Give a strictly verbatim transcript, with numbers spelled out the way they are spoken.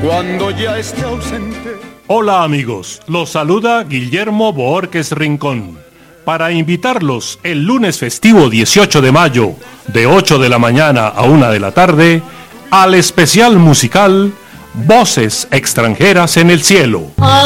cuando ya esté ausente. Hola amigos, los saluda Guillermo Boórquez Rincón para invitarlos el lunes festivo dieciocho de mayo de ocho de la mañana a una de la tarde al especial musical Voces extranjeras en el cielo.